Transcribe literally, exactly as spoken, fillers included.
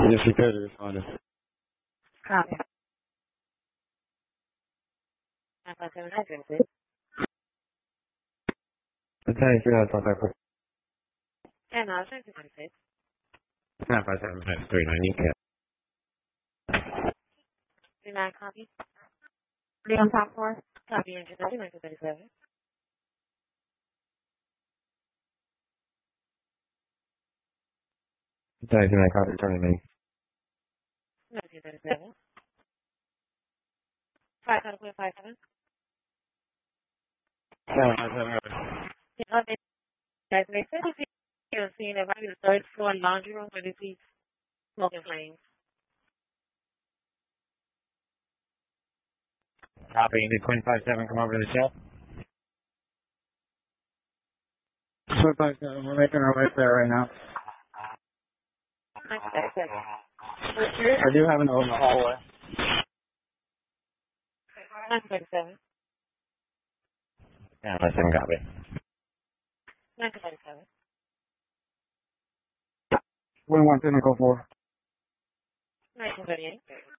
Yes, you could respond. Copy. nine five seven address is. The time is three nine five five. And I'll send you twenty-six. nine five seven five three nine. You can. three nine copy. Leon top four. Copy engine thirty nine thirty-seven. The time is three nine copy turning me. nineteen thirty-seven. five seven five seven. seven five seven. The update guys may send you you're seeing that right in the third floor laundry room where they see smoke and flames. Copy. The Quinn five seven come over to the shelf. Quinn five seven. We're making our way there right now. nineteen thirty-seven. I do have an open hallway. nineteen thirty-seven. Yeah, five seven copy. nineteen thirty-seven. One one seven go four. nineteen thirty-eight.